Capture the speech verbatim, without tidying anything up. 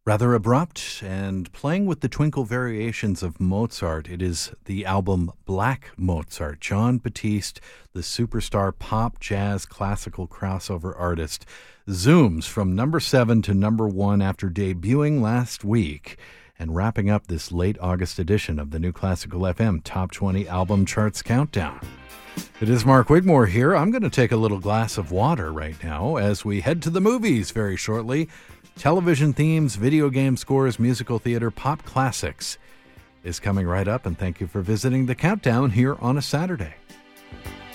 Rather abrupt and playing with the twinkle variations of Mozart. It is the album Black Mozart. Jon Batiste, the superstar pop, jazz, classical crossover artist, zooms from number seven to number one after debuting last week and wrapping up this late August edition of the New Classical F M Top twenty Album Charts Countdown. It is Mark Wigmore here. I'm going to take a little glass of water right now as we head to the movies very shortly. Television themes, video game scores, musical theater, pop classics is coming right up, and thank you for visiting the countdown here on a Saturday.